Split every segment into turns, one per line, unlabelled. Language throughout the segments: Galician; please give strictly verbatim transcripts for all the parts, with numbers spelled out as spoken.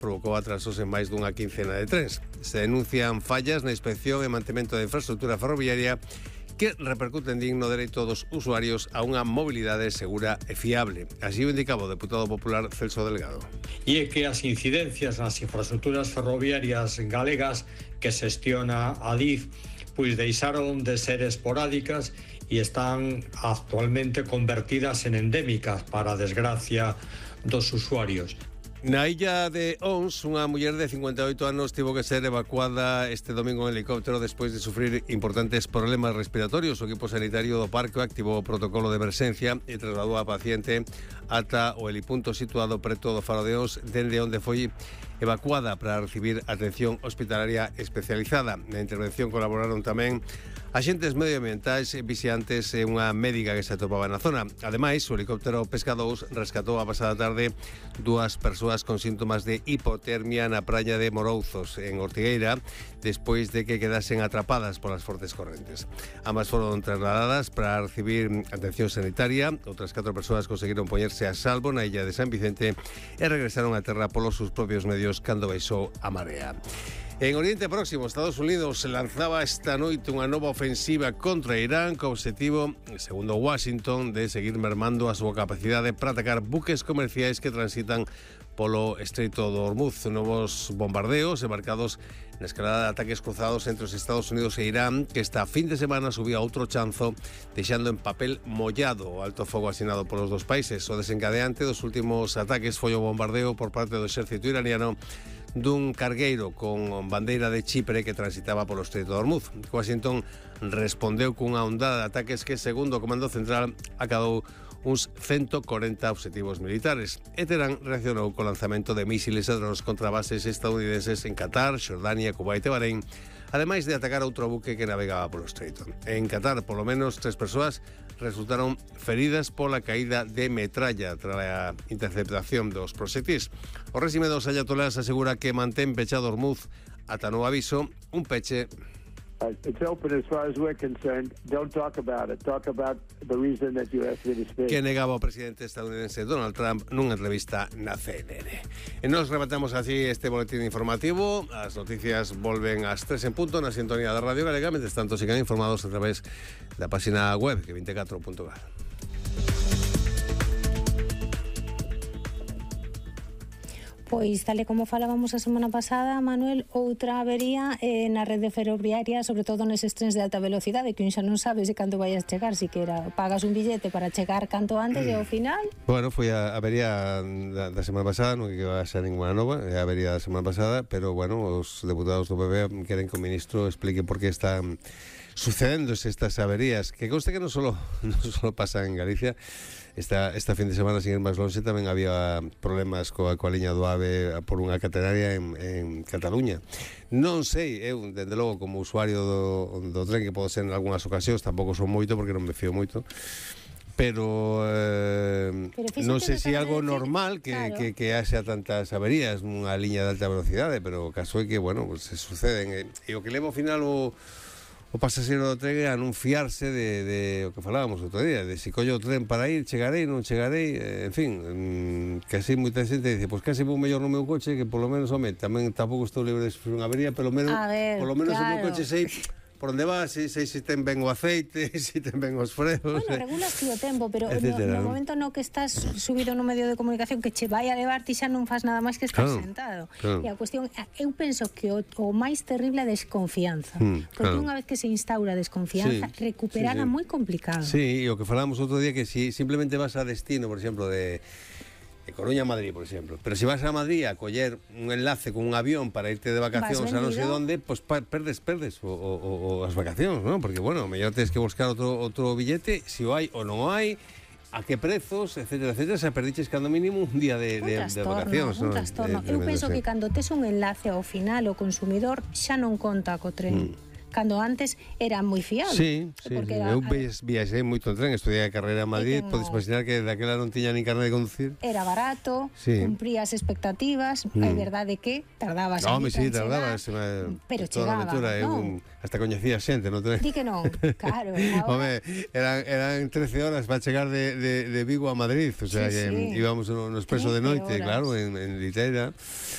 provocou atrasos en máis dunha quincena de trens. Se denuncian fallas na inspección e mantemento da infraestructura ferroviaria que repercuten digno dereito dos usuarios a unha mobilidade segura e fiable. Así o indicaba o deputado popular Celso Delgado.
E é que as incidencias nas infraestructuras ferroviarias galegas que xestiona a D I F pois deixaron de ser esporádicas e están actualmente convertidas en endémicas para a desgracia dos usuarios.
Na illa de Ons, unha muller de cincuenta e oito anos tivo que ser evacuada este domingo en helicóptero despois de sufrir importantes problemas respiratorios. O equipo sanitario do parque activou o protocolo de emerxencia e trasladou a paciente ata o helipunto situado preto do Faro de Ons, dende onde foi evacuada para recibir atención hospitalaria especializada. Na intervención colaboraron tamén axentes medioambientais, vixiantes e unha médica que se atopaba na zona. Ademais, o helicóptero Pesca dous rescatou a pasada tarde dúas persoas con síntomas de hipotermia na praia de Morouzos, en Ortigueira, despois de que quedasen atrapadas polas fortes correntes. Ambas foron trasladadas para recibir atención sanitaria. Outras catro persoas conseguiron poñerse a salvo na illa de San Vicente e regresaron a terra polos seus propios medios cando baixou a marea. En Oriente Próximo, Estados Unidos lanzaba esta noite unha nova ofensiva contra Irán co obxectivo, segundo Washington, de seguir mermando a súa capacidade para atacar buques comerciais que transitan polo Estreito do Hormuz. Novos bombardeos embarcados na escalada de ataques cruzados entre os Estados Unidos e Irán, que esta fin de semana subía outro chanzo, deixando en papel mollado o alto fogo asinado polos dos países. O desencadeante dos últimos ataques foi o bombardeo por parte do exército iraniano dun cargueiro con bandeira de Chipre que transitaba polo Estreito do Hormuz. Washington respondeu cunha ondada de ataques que, segundo o Comando Central, acadou uns ciento corenta obxectivos militares. E Teherán reaccionou co lanzamento de mísiles e drones contra bases estadounidenses en Qatar, Xordania, Kuwait e Bahrein, ademais de atacar outro buque que navegaba polo estreito. En Qatar, polo menos tres persoas resultaron feridas pola caída de metralla tras a interceptación dos proxectis. O réxime dos ayatolás asegura que mantén pechado Hormuz ata novo aviso, un peche.
It's open as far as we're concerned. Don't talk about it. Talk about the reason that you asked me to speak.
Que negaba o presidente estadounidense Donald Trump nunha entrevista na C N N. E nos rematamos así este boletín informativo. As noticias volven ás tres en punto na sintonía da Radio Galega. Mentres tanto, sigan informados a través da página web que veinticuatro punto gal.
Pois, tal e como falábamos a semana pasada, Manuel, outra avería eh, na rede ferroviaria, sobre todo neses trens de alta velocidade, que un xa non sabe se cando vayas chegar, si que era, pagas un billete para chegar canto antes e ao final.
Bueno, foi a avería da, da semana pasada, non que va a ser ninguna nova, é a avería da semana pasada, pero, bueno, os deputados do P P queren que o ministro explique por que están sucedéndose estas averías, que conste que non solo, non solo pasa en Galicia. Esta, esta fin de semana, sin ir máis longe, tamén había problemas coa, coa liña do AVE por unha catenaria en, en Cataluña. Non sei, eu, dende logo, como usuario do, do tren, que pode ser en algunhas ocasións, tampouco son moito, porque non me fío moito, pero, eh, pero non sei se é algo normal que, claro, que, que haxa tantas averías nunha liña de alta velocidade, pero o caso é que, bueno, pues, se suceden. E, e o que levo ao final o o pasaxeiro do tren a non fiarse de, de o que falábamos outro día, de se collo o tren para ir, chegarei, non chegarei, eh, en fin, mm, que así moita xente dice, pois pues casi vou mellor no meu coche, que polo menos, home, tamén tampouco estou libre de sufrir unha avería, polo menos,
ver,
polo menos
claro,
o meu coche sei por onde vas, sei se si, si ten ben o aceite, se si ten ben os freos.
Bueno, regulas ti o tempo, pero
etcétera,
no, no momento no que estás subido no medio de comunicación que che vai a levar, ti xa non faz nada máis que estar
claro,
sentado.
Claro.
E a cuestión, eu penso que o, o máis terrible é a desconfianza.
Hmm,
porque
claro,
unha vez que se instaura a desconfianza,
sí,
recuperala
sí, sí,
moi complicado.
Sí, e o que falábamos outro día, que si simplemente vas a destino, por exemplo, de de Coruña a Madrid, por exemplo. Pero se si vas a Madrid a coller un enlace con un avión para irte de vacacións a non sei onde, pois pues, perdes, perdes o, o, o as vacacións, ¿no? Porque, bueno, mellor tens que buscar outro, outro billete, se si o hai ou non o hai, a que prezos, etcétera, etcétera, se perdiches cando mínimo un día de, de, de vacacións.
Un trastorno, un trastorno. Eu penso que cando tes un enlace ao final, o consumidor xa non conta co tren. Mm. Cando antes era moi fiable.
Sí, sí, sí. Era, eu viaxei moito en tren, estudiei a carreira en Madrid, tengo... podes imaginar que daquela non tiña nin carne de conducir.
Era barato,
sí,
cumpría as expectativas, mm. é verdade que tardabas
no, me sí, tardabas,
chegar, pero chegaba,
aventura,
non?
Eu hasta coñecía xente no tren.
Di que non, claro. Ahora...
Home, eran, eran trece horas para chegar de, de, de Vigo a Madrid, o sea, sí, que sí, íbamos no, no expreso de noite, horas, claro, en, en Liteira.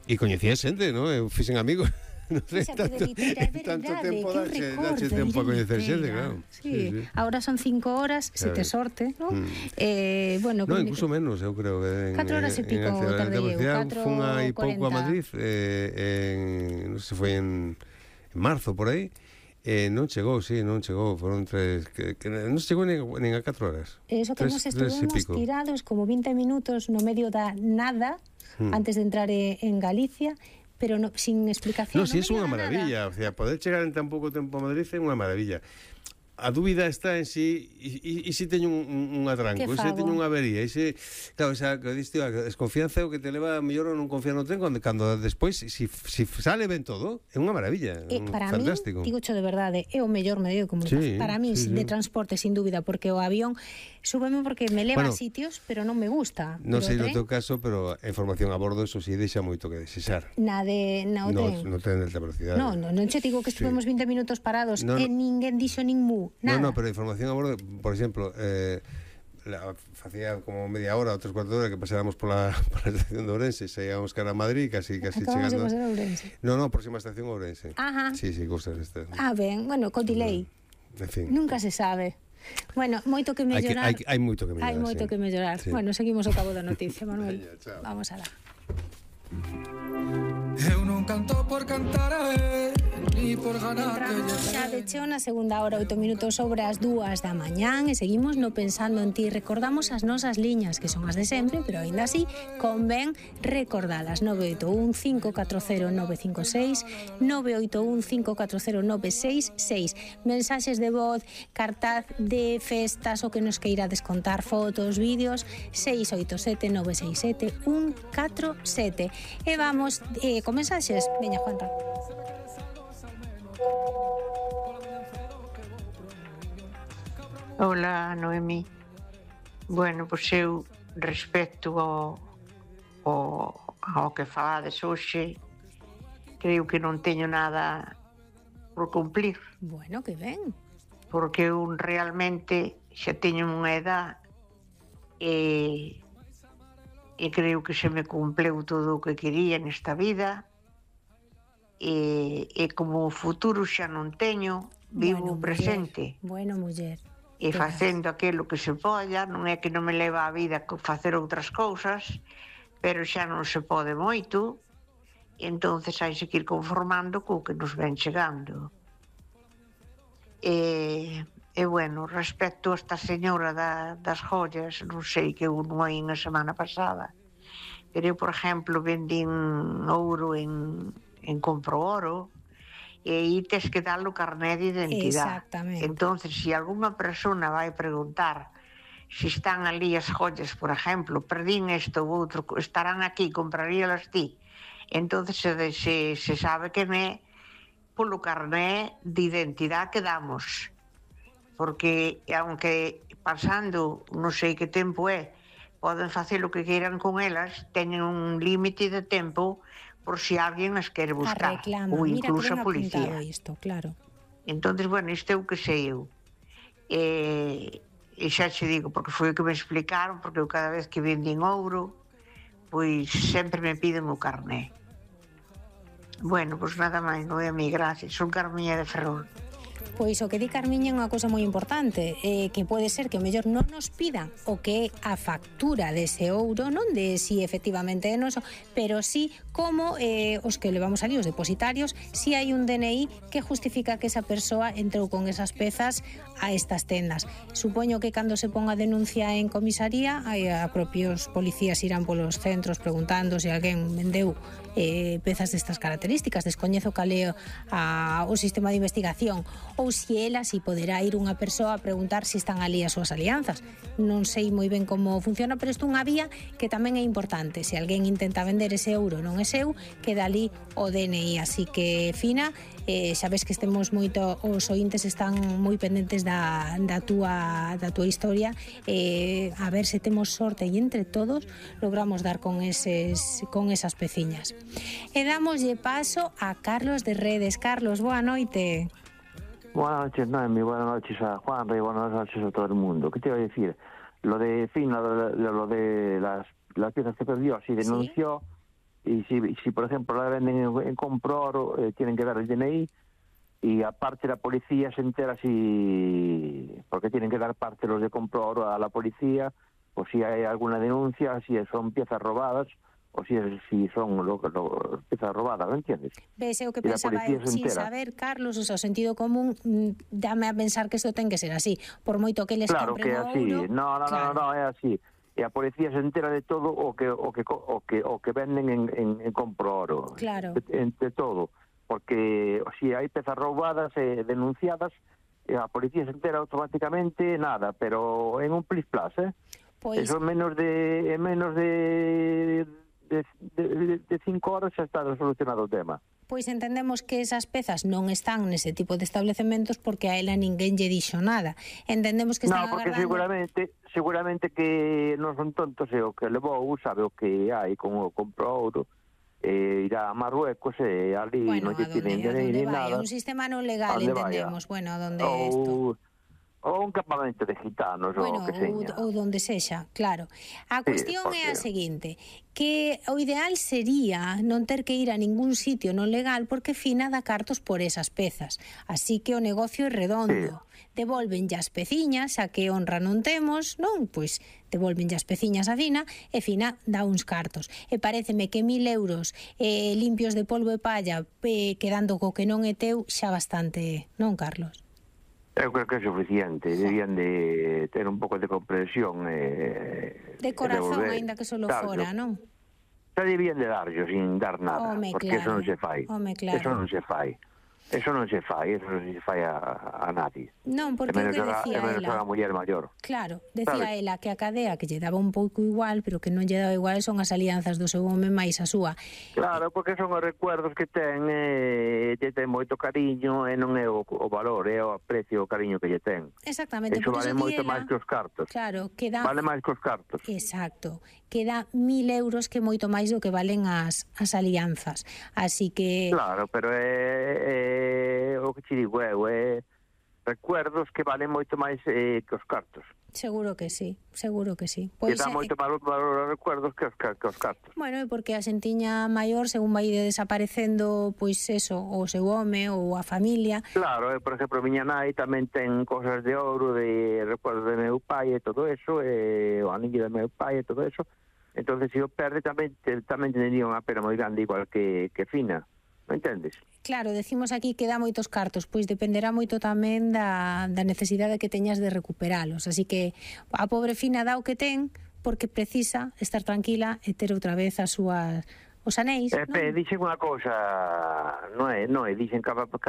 E coñecía xente, non? Eu fixen amigos. Non sei,
Xa,
tanto,
pero Viteira, é
tanto
verdade,
tempo
que
dache,
recordo
dache tempo a
ir a
coñecer xente,
Viteira.
claro.
Sí, sí. Ahora son cinco horas, se te sorte, ¿no?
Mm.
Eh, bueno,
No,
con-
incluso menos, eu creo que en,
Catro horas e pico
en, en
tardei eu,
velocidade
catro
fun aí pouco a
cuarenta.
Madrid, eh, en, non sei se foi en, en marzo por aí. Eh, non chegou, sí, non chegou, foron tres, que, que non chegou nin, nin a catro horas.
Eso que
Tres-
nos
tres e
estuvemos
pico.
tirados como veinte minutos no medio da nada
Mm.
antes de entrar e- en Galicia, pero no, sin explicación.
Non, si, é
me
unha
diga
maravilla, o sea, poder chegar en tan pouco tempo a Madrid é unha maravilla. A dúbida está en si e, e, e si teño un, un, un atranco,
Que
e si
fago?
teño unha avería, e si, claro, o sea, que diste, a desconfianza é o que te leva mellor a non confiar no tren cando, cando despois, si, si sale ben todo, é unha maravilla,
Eh,
un
para
fantástico.
mí, digo cho de verdade, é o mellor medio de comunicación.
Sí,
para mí,
sí,
de
sí.
transporte, sin dúbida, porque o avión súbeme porque me leva
Bueno,
a sitios, pero non me gusta.
Non
Pero
sei
o
no
tren,
teu caso, pero a información a bordo, eso sí, deixa moito que desexar.
na de na o
No,
tren.
no ten alta velocidade.
No, no, non che digo que estuvemos
Sí.
veinte minutos parados
No, no.
e ninguén dixo nin mu,
No,
nada.
no, pero a información a bordo, por exemplo, eh, la, facía como media hora ou tres cuartos de hora que pasáramos pola, pola estación de Ourense, saíamos cara a Madrid, casi casi
Acabamos de
chegando.
pasar a Ourense.
No, no, próxima estación Ourense.
Ajá.
Sí, sí, cosas estas.
Ah, ben, bueno, co delay.
En fin.
Nunca se sabe. Bueno, moito que
Hai que,
mellorar.
hai, hai moito que mellorar.
Hai moito
sí.
que mellorar.
Sí.
Bueno, seguimos o cabo da noticia, Manuel.
Veña, chao.
Vamos alá.
Eu non canto por cantar a él, ni por ganar que
Entramos
lle
xa de cheo na segunda hora, oito minutos sobre as dúas da mañán e seguimos no Pensando en Ti. Recordamos as nosas liñas, que son as de sempre, pero aínda así convén recordalas. nove oito un cinco catro cero nove cinco seis, nove oito un cinco catro cero nove seis seis. Mensaxes de voz, cartaz de festas, o que nos queira descontar, fotos, vídeos, seis oito sete nove seis sete un catro sete. E vamos eh, con mensaxes. Veña, Juanra.
Hola, Noemí. Bueno, pois eu respecto ao, ao, ao que falades hoxe, creo que non teño nada por cumplir,
Bueno, que ben.
porque eu realmente xa teño unha edad e, e creo que se me cumpleu todo o que quería nesta vida e, e como o futuro xa non teño, vivo
Bueno,
o presente.
Muller. Bueno, muller.
E
Verás.
facendo aquilo que se polla, non é que non me leva a vida co facer outras cousas, pero xa non se pode moito, e entonces hai que ir conformando co que nos ven chegando. E, e bueno, respecto a esta señora da, das joyas, non sei que eu non hai na semana pasada, pero eu, por exemplo, vendín ouro en, en Compro Oro, e aí tes que dar o carné de identidade.
Exactamente.
Entonces, se si algunha persona vai preguntar se si están ali as joyas, por exemplo, perdín isto ou outro, estarán aquí, compraríalas ti. Entonces, se, se, se sabe que é polo carné de identidade que damos. Porque, aunque pasando non sei que tempo é, poden facer o que queiran con elas, teñen un límite de tempo por si alguén as quere
A
buscar,
reclama.
ou
Mira que
incluso
ben
a policía.
apuntado isto, claro.
Entonces, bueno, isto é o que sei eu. E, e xa che digo, porque foi o que me explicaron, porque eu cada vez que vendín ouro, pois sempre me piden o carné. Bueno, pois nada máis, non é a mi, gracias. Son Carmiña de Ferrol.
Pois o que di Carmiña é unha cousa moi importante, eh, que pode ser que o mellor non nos pidan o que é a factura dese ouro, non de si efectivamente é noso, pero sí como eh, os que levamos ali, os depositarios, si hai un D N I que justifica que esa persoa entrou con esas pezas a estas tendas. Supoño que cando se ponga denuncia en comisaría, hai a propios policías irán polos centros preguntando se alguén vendeu eh, pezas destas características. Descoñezo cal é a, o sistema de investigación, ou se ela si poderá ir unha persoa a preguntar se están ali as súas alianzas. Non sei moi ben como funciona, pero isto é unha vía que tamén é importante. Se alguén intenta vender ese euro non é seu, queda ali o D N I. Así que, Fina, eh, sabes que estemos moito, os ointes están moi pendentes da, da, túa, da túa historia, eh, a ver se temos sorte e entre todos logramos dar con, eses, con esas peciñas. E damoslle paso a Carlos de Redes. Carlos, boa noite.
Buenas noches, Noemi, buenas noches a Juan y buenas noches a todo el mundo. ¿Qué te iba a decir? Lo de Fina, lo de, lo de las, las piezas que perdió, sí denunció, y si, si por ejemplo la venden en, en compro oro, eh, tienen que dar el D N I, y aparte la policía se entera si, porque tienen que dar parte los de compro oro a la policía, o si hay alguna denuncia, si son piezas robadas, o si, si son lo, lo, piezas robadas, ¿no entiendes?
Ves, eu que
E a
pensaba,
policía se
sin
entera.
saber, Carlos, o sea, o sentido común, mm, dame a pensar que isto ten que ser así, por moito que les
Claro
compren
que é así,
ouro.
no, no,
claro.
no, no, é así. E a policía se entera de todo o que o que o que o que venden en, en, en compro oro.
Claro.
De, de todo, porque si hai pezas roubadas e eh, denunciadas, e a policía se entera automáticamente, nada, pero en un plis plas, eh?
Pois...
Eso en menos de en menos de de, de, de cinco horas xa está solucionado o tema.
Pois entendemos que esas pezas non están nese tipo de establecementos porque a ela ninguén lle dixo nada. Entendemos que están
no, porque
agardando...
seguramente seguramente que non son tontos e o que levou sabe o que hai con o compro ouro, e irá a Marruecos e ali
bueno,
non lle tienen ni nada.
Un sistema non legal, entendemos. Vaya? Bueno, a donde é isto?
Ou un campamento de gitanos,
bueno,
ou que seña.
Ou, ou donde sexa, claro. A cuestión sí, é a seguinte, que o ideal sería non ter que ir a ningún sitio non legal porque Fina dá cartos por esas pezas. Así que o negocio é redondo. Sí. Devolven as peciñas, a que honra non temos, non? Pois devolven as peciñas a Fina e Fina dá uns cartos. E paréceme que mil euros eh, limpios de polvo e palla eh, quedando co que non é teu xa bastante, non, Carlos?
Eu creo que é suficiente, debían de ter un pouco de comprensión e...
De corazón, aínda que solo fora, non?
Xa debían de darlo sin dar nada,
Home,
porque
claro.
eso non se fai.
Home, claro.
Eso non se fai. Eso non se fai, eso non se fai a, a nadie.
Non, porque o que decía
ela... É menos a muller maior.
Claro, decía ¿sabes? Ela que a cadea que lle daba un pouco igual, pero que non lle daba igual son as alianzas do seu home máis a súa.
Claro, porque son os recuerdos que ten, e lle ten moito cariño, e non é o, o valor, é o precio, o cariño que lle ten.
Exactamente.
Eso vale moito
ela,
máis que os cartos.
Claro, que dá...
Vale máis que os cartos.
Exacto. Que dá mil euros que moito máis do que valen as, as alianzas. Así que...
Claro, pero é... é o que te digo, é, é recuerdos que valen moito máis eh, que os cartos.
Seguro que sí, seguro que sí.
Pois, que dá moito valor, valor aos recuerdos que os, que os cartos.
Bueno, porque a xentiña maior, según vai desaparecendo, pois eso, o seu home ou a familia.
Claro, eh, por exemplo, miña nai tamén ten cosas de ouro, de recuerdos de meu pai e todo eso, e o anillo de meu pai e todo eso. Entonces, se o perde, tamén, tamén tendría unha pena moi grande, igual que, que Fina. Non entendes?
Claro, decimos aquí que dá moitos cartos, pois dependerá moito tamén da, da necesidade que teñas de recuperalos. Así que a pobre Fina dá o que ten porque precisa estar tranquila e ter outra vez as súas os anéis,
eh, non? Dixen unha cousa, non é, non é, dixen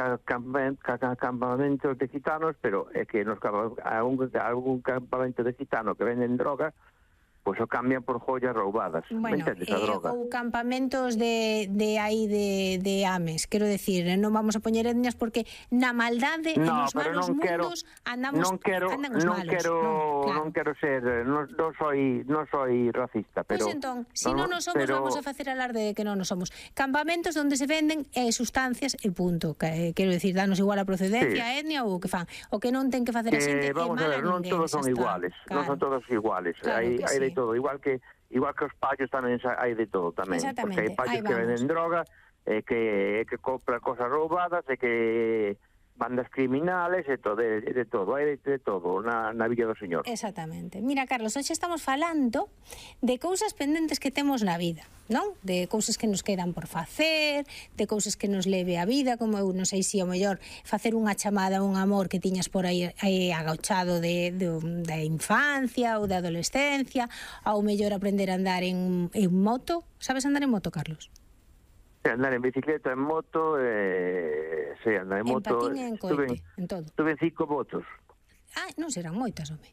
campamentos de gitanos, pero é que nos algún, algún campamento de gitano que venden droga, pois o cambian por joyas roubadas.
Bueno,
eh,
ou campamentos de, de aí de, de Ames, quero decir, non vamos a poñer etnias porque na maldade
no,
e nos malos
non quero,
mundos andamos,
non quero,
andan os
non
malos.
Quero,
non, claro.
non quero ser, non, non soy non soy racista, pero...
Pois pues entón, se si non nos somos, pero... vamos a facer alarde de que non nos somos. Campamentos onde se venden eh, sustancias e punto. Que, quero decir, danos igual a procedencia, sí. a etnia ou o que fan. O que non ten que facer a xente é
vamos
mal
a ver, non todos son iguales, claro. Non son todos iguales.
Claro
hai, hai
sí.
de todo, igual que igual que os payos tamén hai de todo tamén, porque hai payos que venden droga, e que, que compran cosas roubadas, e que bandas criminales, e todo, de, de todo, hai de, de todo na, na Villa do Señor.
Exactamente. Mira, Carlos, hoxe estamos falando de cousas pendentes que temos na vida, non? De cousas que nos quedan por facer, de cousas que nos leve a vida, como eu non sei se o mellor facer unha chamada a un amor que tiñas por aí, aí agauchado de, de, de infancia ou de adolescencia, ou mellor aprender a andar en, en moto. Sabes andar en moto, Carlos?
Andar en bicicleta, en moto, eh, sí, andar en,
en
moto.
En patín e en coite, en todo.
Tuve cinco motos.
Ah, non serán moitas, home.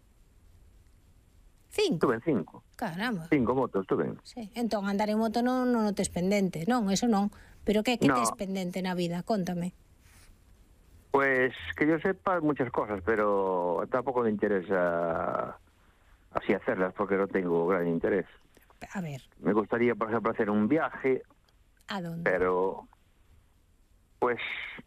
Cinco?
Tuve cinco.
Caramba.
Cinco motos, tuve.
Sí. Entón, andar en moto non, non tes pendente, non, eso non. Pero que, que
no.
tes pendente na vida? Contame.
Pues que yo sepa muchas cosas, pero tampoco me interesa así hacerlas porque no tengo gran interés.
A ver.
Me gustaría, por ejemplo, hacer un viaje.
¿A dónde?
Pero, pues,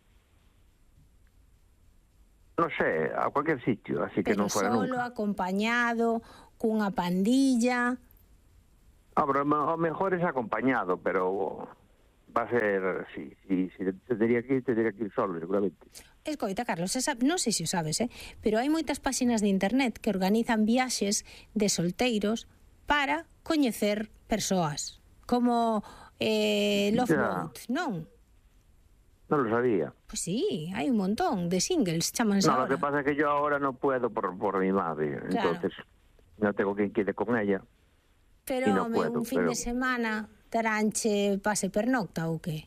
no sé, a cualquier sitio, así
pero
que non fuera
solo,
nunca.
Acompañado, cunha pandilla...
Ah, pero o mejor es acompañado, pero va a ser, si, si, si tendría que ir, tendría que ir solo, seguramente.
Escoita, Carlos, esa, non sei se o sabes, eh? pero hai moitas páxinas de internet que organizan viaxes de solteiros para coñecer persoas, como eh, Love Boat, non?
No lo sabía.
Pues sí, hay un montón de singles, chamanse
No,
ahora.
lo que pasa es que yo ahora no puedo por, por mi madre,
Claro.
entonces no tengo quien quede con ella.
Pero,
y no
home,
puedo,
un fin
pero-
de semana daránche pase pernocta ou que?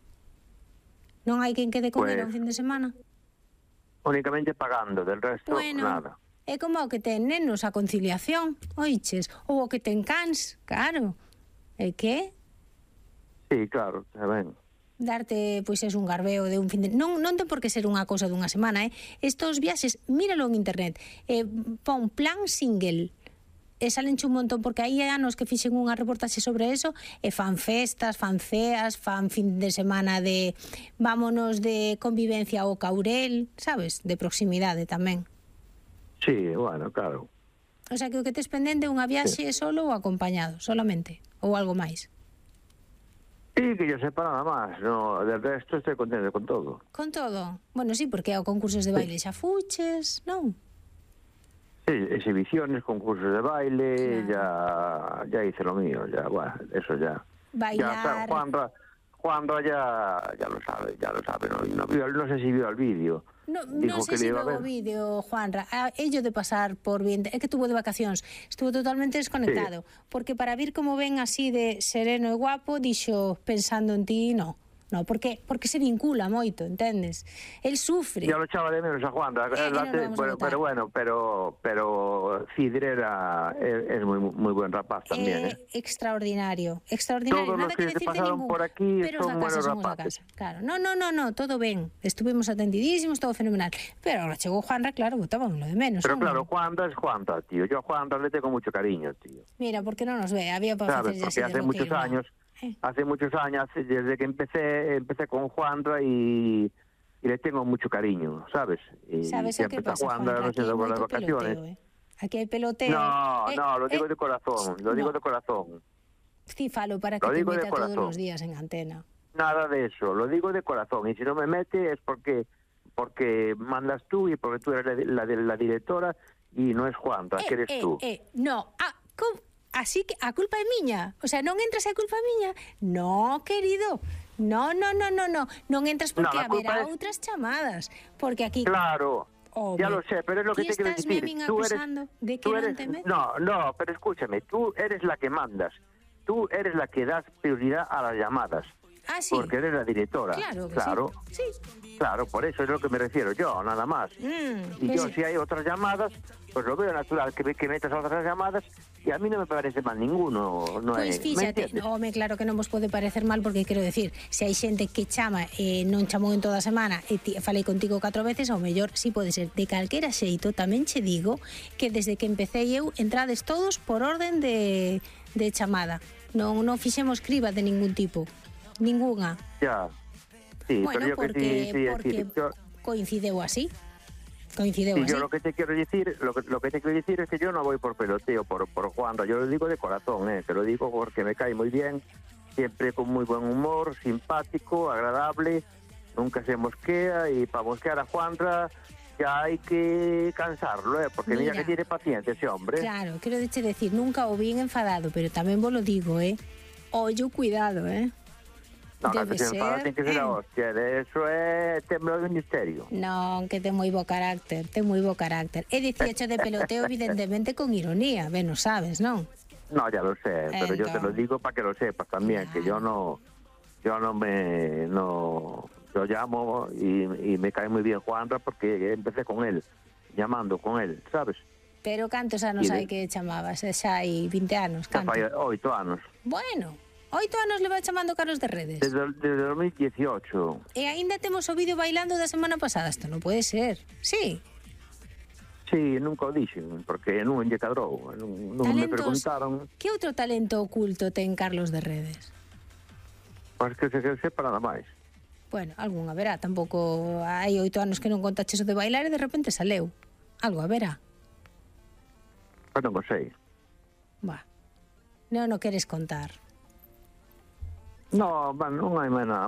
Non hai quen quede con
Pues-
ela un fin de semana?
Únicamente pagando, del resto
Bueno,
nada.
é como o que ten nenos a conciliación, oiches, ou o que ten cans, claro. E que?
Sí, claro, está ben.
Darte, pois, es un garbeo de un fin de... Non, non ten por que ser unha cousa dunha semana, eh? Estos viaxes, míralo en internet, eh, pon plan single, e salenche un montón, porque hai anos que fixen unha reportaxe sobre eso, e fan festas, fan ceas, fan fin de semana de vámonos de convivencia ao Caurel, sabes? De proximidade tamén.
Sí, bueno, claro.
O sea, que o que tes pendente é unha viaxe solo ou acompañado, solamente, ou algo máis.
Sí, que yo sepa nada más, no, del resto estoy contento con todo.
Con todo? Bueno, sí, porque ao concursos de baile xa fuches, non?
Sí, exhibiciones, concursos de baile, ya, ya hice lo mío, ya, bueno, eso ya.
Bailar.
Ya, claro, Juanra, Juanra ya, ya lo sabe, ya lo sabe, no, no, vio- no sé si vio el vídeo.
No,
Dijo
non sei
que
se
le iba a
veo o
ver.
vídeo, Juanra. Ah, ello de pasar por bien... É que tuvo de vacacións. Estuvo totalmente desconectado. Porque para vir como ven así de sereno e guapo, dixo pensando en ti, no. No, porque porque se vincula moito, entendes? El sufre.
Ya lo echaba de menos a Juanra,
Eh, que
la
no
te-
lo vamos a
pero,
votar.
pero bueno, pero, pero Cidre era, es, es muy, muy buen rapaz también,
É
¿eh?
extraordinario, extraordinario.
Todos
Nada
los que
que
se
decir de
pasaron
ningún.
por aquí
pero os
son
da casa
buenos
son os da
rapaces.
casa. Claro. No, no, no, no, todo ben. Estuvimos atendidísimos, todo fenomenal. Pero ahora chegou Juanra, claro, botábamos lo de menos.
Pero
hombre.
claro, Juanra es Juanra, tío. Yo a Juanra le tengo mucho cariño, tío.
Mira, porque non nos ve, había para
¿Sabes?
facer
Porque hace muchos años,
Eh.
hace muchos años, hace- desde que empecé, empecé con Juanra y, y le tengo mucho cariño, ¿sabes? Y
Sabes o
siempre
que
está
pasa,
Juanra,
Juanra?
no
Aquí
sé,
hai
por las
moito
vacaciones.
peloteo, eh? Aquí hai peloteo.
No,
Eh,
no, lo digo
eh,
de corazón, lo digo
no.
de corazón.
Sí, falo para que
Lo
te
digo de
meta todos
corazón.
los días en antena.
Nada de eso, lo digo de corazón. Y si no me mete es porque porque mandas tú y porque tú eres la, la, la directora y no es Juanra, que eres
eh,
tú.
eh, no, ah, com, así que a culpa é miña. O sea, non entras a culpa miña. No, querido. No, no, no, no, no. Non entras porque
No, la culpa
haberá
es-
outras chamadas. Porque aquí...
Claro,
Home,
ya lo sé, pero es lo que
ti
te quiero
estás
decir.
me
Tú eres,
acusando de que
tú
non
eres-
te meto.
no, no, pero escúchame, tú eres la que mandas. Tú eres la que das prioridad a las llamadas.
Ah, sí.
Porque eres la directora.
Claro que
claro,
sí. Sí.
claro, por eso es lo que me refiero yo, nada más.
Mm,
y
pues
yo,
sí.
si hay otras llamadas, pues lo veo natural que, que metas otras llamadas y a mí no me parece mal ninguno. No
Pois
é, ¿me
fíxate,
entiendes?
home, claro que non vos pode parecer mal porque quero decir, se hai xente que chama e non chamou en toda a semana e ti, falei contigo catro veces, ao mellor si pode ser. De calquera xeito, tamén che digo que desde que empecé eu entrades todos por orden de, de chamada. Non, non fixemos criba de ningún tipo. Ningunha.
Ya. Sí,
Bueno,
pero yo que
porque,
sí, sí,
porque
decir, yo,
coincideu así. Coincideu
y
así.
yo lo que te quiero decir, lo que, lo que te quiero decir es que yo no voy por peloteo, por, por Juanra, yo lo digo de corazón, eh, te lo digo porque me cae muy bien, siempre con muy buen humor, simpático, agradable, nunca se mosquea y para mosquear a Juanra ya hay que cansarlo, eh, porque mira,
Mira.
que tiene paciencia ese hombre.
Claro, quero deche decir, nunca o vi enfadado, pero tamén vos lo digo, eh. Ollo, cuidado, eh.
No,
Debe
que se enfada,
ser,
tiene que ser la
eh.
hostia, de eso es temblor del misterio.
Non, que ten moi bo carácter, ten moi bo carácter. E dicíacho de peloteo evidentemente con ironía, ben, no sabes, non?
No, ya lo sé, pero yo te lo
Entonces-
digo para que lo sepas también, que yo no, yo no me, no, yo llamo y, y me cae muy bien Juanra porque empecé con él, llamando con él, ¿sabes?
Pero cantos anos
Y de-
hai que chamabas? E xa hai vinte anos,
Ya
canto?
fai oito anos,
Bueno, oito anos le vai chamando Carlos de Redes.
desde, desde dos mil dieciocho.
E aínda temos o vídeo bailando da semana pasada. Isto non pode ser. Sí.
Sí, nunca o dixen, porque non lle cadrou, non, non me
Talentos.
preguntaron,
Que outro talento oculto ten Carlos de Redes?
pues que se que sepa nada máis.
Bueno, algún haberá. Tampouco hai oito anos que non contaches o de bailar e de repente saleu. Algo haberá.
Pues non o sei.
Va. Non o queres contar?
No, bueno, non hai máis nada